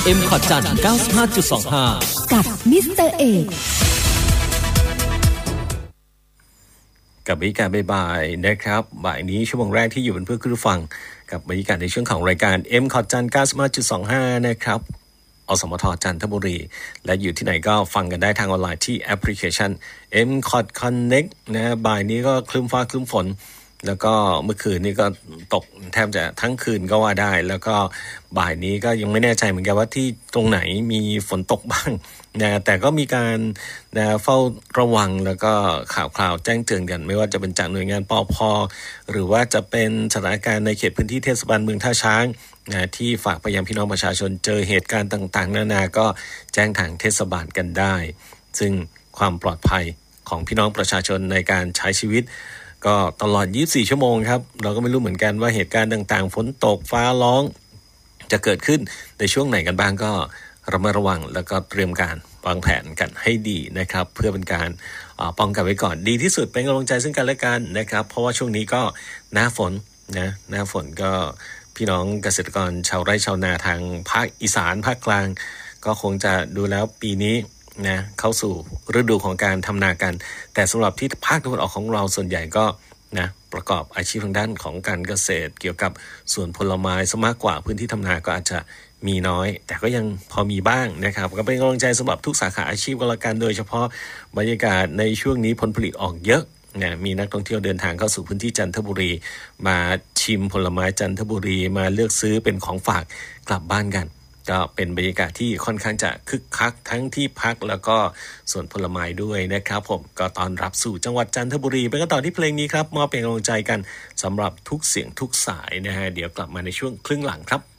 M ขอดจันทร์ 95.25 กับมิสเตอร์เอกกับบรรยากาศบ่ายๆนะครับบ่ายนี้ชั่วโมงแรกที่อยู่เป็นเพื่อนคุณผู้ฟังกับบรรยากาศในช่วงของรายการ M ขอดจันทร์ 95.25 นะครับอสมทจันทบุรีและอยู่ที่ไหนก็ฟังกันได้ทางออนไลน์ที่แอปพลิเคชัน M-Cod Connect นะบ่ายนี้ก็ครึ้มฟ้าครึ้มฝนแล้วก็เมื่อคืนนี้ก็ตกแทบจะทั้งคืนก็ว่าได้แล้วก็บ่ายนี้ก็ยังไม่แน่ใจเหมือนกันว่าที่ตรงไหนมีฝนตกบ้างนะแต่ก็มีการนะเฝ้าระวังแล้วก็ข่าวแจ้งเตือนกันไม่ว่าจะเป็นจากหน่วยงานปภ.หรือว่าจะเป็นสถานการณ์ในเขตพื้นที่เทศบาลเมืองท่าช้างนะที่ฝากไปยังพี่น้องประชาชนเจอเหตุการณ์ต่างๆนานาก็แจ้งทางเทศบาลกันได้ซึ่งความปลอดภัยของพี่น้องประชาชนในการใช้ชีวิตก็ตลอด24ชั่วโมงครับเราก็ไม่รู้เหมือนกันว่าเหตุการณ์ต่างๆฝนตกฟ้าร้องจะเกิดขึ้นในช่วงไหนกันบ้างก็ระมัดระวังแล้วก็เตรียมการวางแผนกันให้ดีนะครับเพื่อเป็นการป้องกันไว้ก่อนดีที่สุดเป็นกำลังใจซึ่งกันและกันนะครับเพราะว่าช่วงนี้ก็หน้าฝนนะหน้าฝนก็พี่น้องเกษตรกรชาวไร่ชาวนาทางภาคอีสานภาคกลางก็คงจะดูแล้วปีนี้นะเข้าสู่ฤดูของการทำนากันแต่สำหรับที่ภาคตะวันออกของเราส่วนใหญ่ก็นะประกอบอาชีพทางด้านของการเกษตรเกี่ยวกับสวนผลไม้ซะมากกว่าพื้นที่ทำนาก็อาจจะมีน้อยแต่ก็ยังพอมีบ้างนะครับก็เป็นกำลังใจสำหรับทุกสาขาอาชีพก็แล้วกันโดยเฉพาะบรรยากาศในช่วงนี้ผลผลิตออกเยอะนะมีนักท่องเที่ยวเดินทางเข้าสู่พื้นที่จันทบุรีมาชิมผลไม้จันทบุรีมาเลือกซื้อเป็นของฝากกลับบ้านกันก็เป็นบรรยากาศที่ค่อนข้างจะคึกคักทั้งที่พักแล้วก็สวนผลไม้ด้วยนะครับผมก็ต้อนรับสู่จังหวัดจันทบุรีไปกันต่อที่เพลงนี้ครับมอบเป็นกำลังใจกันสำหรับทุกเสียงทุกสายนะฮะเดี๋ยวกลับมาในช่วงครึ่งหลังครับ